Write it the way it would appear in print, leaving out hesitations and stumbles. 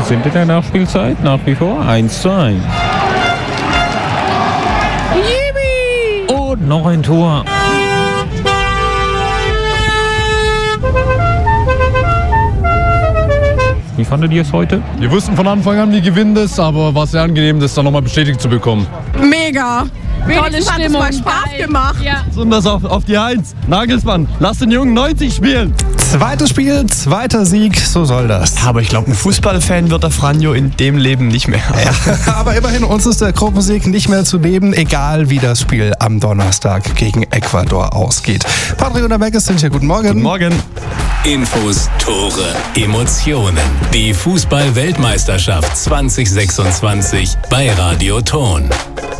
sind in der Nachspielzeit nach wie vor 1:1. Und noch ein Tor. Wie fandet ihr es heute? Wir wussten von Anfang an, wir gewinnen das, aber war sehr angenehm, das dann nochmal bestätigt zu bekommen. Mega! Tolle Stimmung. Hat Spaß gemacht. Ja. Besonders auf die 1. Nagelsmann, lass den Jungen 90 spielen. Zweites Spiel, zweiter Sieg, so soll das. Aber ich glaube, ein Fußballfan wird der Franjo in dem Leben nicht mehr. Ja, aber immerhin, uns ist der Gruppensieg nicht mehr zu nehmen, egal wie das Spiel am Donnerstag gegen Ecuador ausgeht. Patrick und der Beckes sind hier. Guten Morgen. Guten Morgen. Infos, Tore, Emotionen. Die Fußball-Weltmeisterschaft 2026 bei Radio Ton.